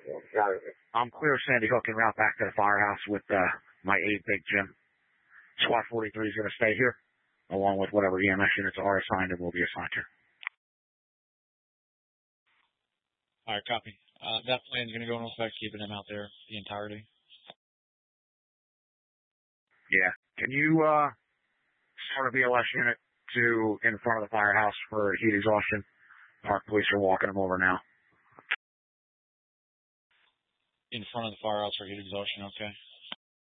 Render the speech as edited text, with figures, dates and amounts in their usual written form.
I'm clear Sandy Hook en route back to the firehouse with my aide, Big Jim. Squad 43 is going to stay here, along with whatever EMS units are assigned and will be assigned here. All right, copy. That plan's going to go in effect, keeping him out there the entirety. Yeah. Can you start a BLS unit to in front of the firehouse for heat exhaustion? Park police are walking them over now. In front of the firehouse for heat exhaustion, okay.